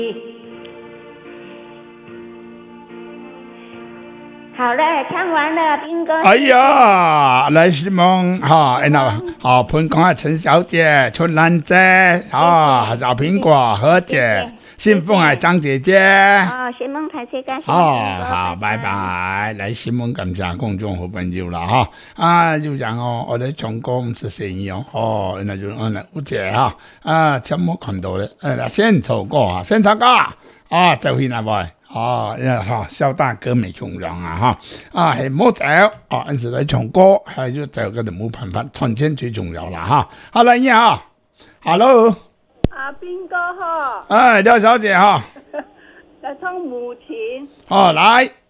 好了，唱完了，斌哥。 哎呀，来西蒙哈，好，彭公啊，陈小姐，春兰姐，啊，小苹果，何姐，信凤啊，张姐姐。 新梦台姐，感谢。 好，拜拜。来，新梦感谢公众好朋友啦哈，就讲我哋唱歌唔是生意那就吴姐全部看到了，先唱歌就去那位。肖大哥未窮人係冇走陣時嚟唱歌，係要走嗰度冇辦法，存錢最重要啦好啦，你好 ，Hello， 斌哥哈， 廖小姐來唱母親， 來。